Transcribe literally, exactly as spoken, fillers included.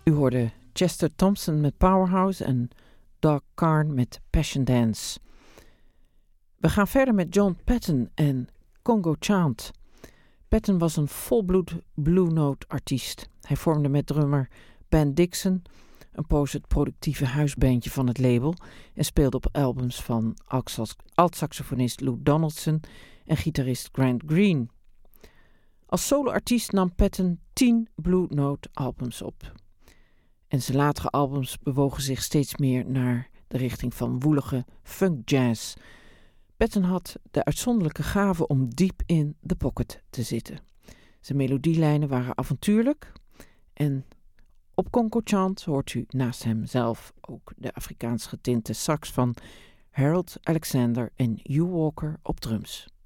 U hoorde Chester Thompson met Powerhouse en Doug Carn met Passion Dance. We gaan verder met John Patton en Congo Chant. Patton was een volbloed Blue Note artiest. Hij vormde met drummer Ben Dixon een poos het productieve huisbandje van het label en speelde op albums van alt-saxofonist Lou Donaldson en gitarist Grant Green. Als soloartiest nam Patton tien Blue Note albums op. En zijn latere albums bewogen zich steeds meer naar de richting van woelige funk jazz. Patton had de uitzonderlijke gave om diep in de pocket te zitten. Zijn melodielijnen waren avontuurlijk en op Congo Chant hoort u naast hem zelf ook de Afrikaans getinte sax van Harold Alexander en Hugh Walker op drums.